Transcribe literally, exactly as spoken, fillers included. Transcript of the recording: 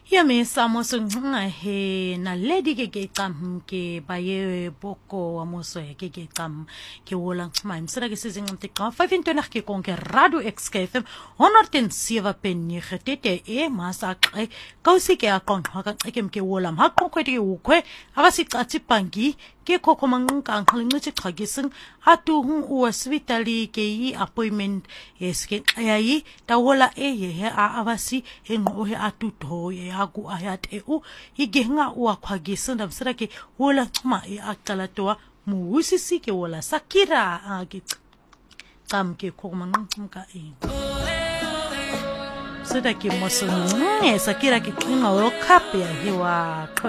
Ya me samo sungha he na lady ke ke qam ke baye boko wa moso ke ke qam ke wola ma imsra ke sizing mte ka vyfentwintig ke konke radio X K F M honderd en sewe punt nege tete e masa qe kausi ke akon ha ka ke ke wola ma kokwe ke ukwe abasicatsi bangi ke khokho manqinka ngxinci xhagising atu hu hospitali ke yi appointment eske ayi tawola e ye a abasi enqo he atu do ye aku ayat e u igenga u akhwagisa ndabsira ke wola xuma e aqala to mu wisisi ke wola sakira ke qam ke khokho manqinka e seda ke moso sakira ke qinga wo khap ya hewa